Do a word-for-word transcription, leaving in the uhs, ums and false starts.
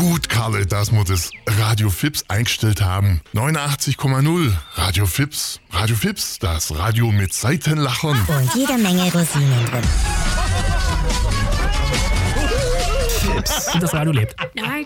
Gut, Karle, dass wir das Radio Fips eingestellt haben. neunundachtzig Komma null Radio Fips. Radio Fips, das Radio mit Seitenlachern. Und jede Menge Rosinen drin. Fips. Und das Radio lebt.